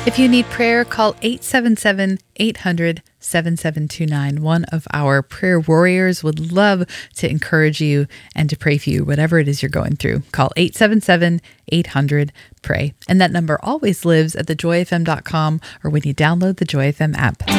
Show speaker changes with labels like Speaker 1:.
Speaker 1: If you need prayer, call 877-800-7729. One of our prayer warriors would love to encourage you and to pray for you, whatever it is you're going through. Call 877-800-PRAY. And that number always lives at thejoyfm.com or when you download the Joy FM app.